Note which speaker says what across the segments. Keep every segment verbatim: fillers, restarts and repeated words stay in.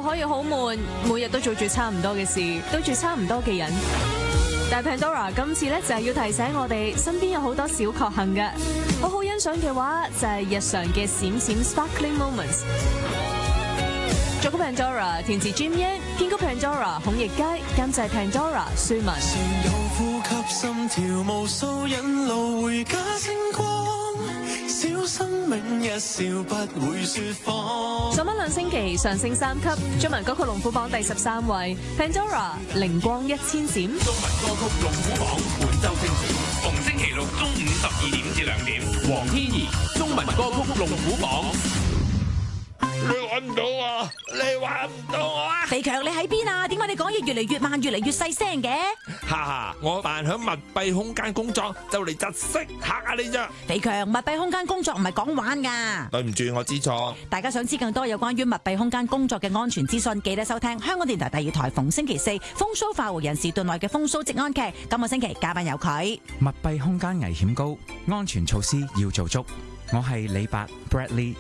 Speaker 1: 可以好悶，每日都做住差唔多嘅事，對住差唔多嘅人。但 Pandora 今次咧就係要提醒我哋，身邊有好多小確幸嘅，好好欣賞嘅話就係日常嘅閃閃 sparkling moments。作曲 Pandora， 填詞 Jim Yang， 編曲 Pandora， 孔奕佳，監製 Pandora， 舒文。
Speaker 2: 呼吸心跳無數引路回家星光，小生命一笑不會説謊。
Speaker 1: 上溫兩星期上升三級，中文歌曲龍虎榜第十三位 Pandora 靈光一千閃。
Speaker 3: 中文歌曲龍虎榜本周精選，逢星期六中午十二點至兩點。黃天怡中文歌曲龍虎榜。你揾唔到啊！你揾唔到我啊！
Speaker 4: 肥強，你喺邊啊？點解你講嘢越嚟越慢，越嚟越細聲嘅？
Speaker 3: 哈哈，我扮響密閉空間工作，就嚟窒息嚇下你咋？
Speaker 4: 肥強，密閉空間工作唔係講玩噶。
Speaker 3: 對唔住，我知錯。
Speaker 4: 大家想知更多有關於密閉空間工作嘅安全資訊，記得收聽香港電台第二台逢星期四風騷快活人士頓內嘅風騷職安劇。今個星期嘉賓有佢。
Speaker 5: 密閉空間危險高，安全措施要做足。我係李白 Bradley。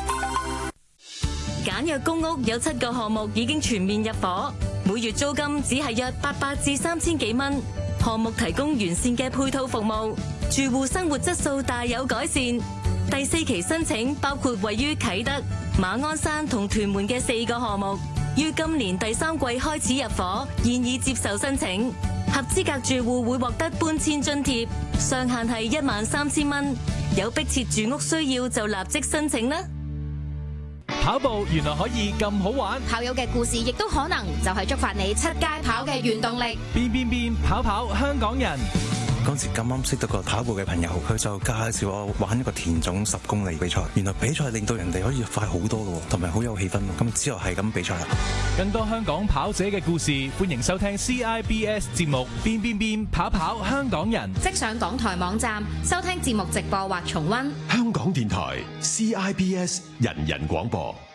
Speaker 6: 簡約公屋有七個項目已經全面入伙，每月租金只係約八百至三千幾蚊。項目提供完善嘅配套服務，住戶生活質素大有改善。第四期申請包括位於啟德、馬鞍山同屯門嘅四個項目，於今年第三季開始入伙，現已接受申請。合資格住戶會獲得搬遷津貼，上限係一萬三千蚊。有迫切住屋需要就立即申請啦。
Speaker 7: 跑步原來可以咁好玩，
Speaker 8: 跑友嘅故事亦都可能就係觸發你出街跑嘅原動力。
Speaker 7: 變變變，跑跑香港人。
Speaker 9: 嗰時咁啱識到個跑步嘅朋友，佢就介紹我玩一個田總十公里比賽。原來比賽令到人哋可以快好多咯，同埋好有氣氛。咁之後係咁比賽啦。
Speaker 7: 更多香港跑者嘅故事，歡迎收聽 C I B S 節目《變變變跑跑香港人》。
Speaker 8: 即上港台網站收聽節目直播或重溫。
Speaker 10: 香港電台 C I B S 人人廣播。